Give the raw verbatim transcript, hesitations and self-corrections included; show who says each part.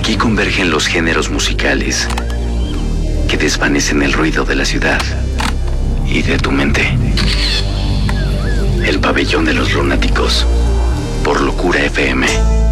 Speaker 1: Aquí convergen los géneros musicales que desvanecen el ruido de la ciudad y de tu mente. El pabellón de los lunáticos por Locura F M.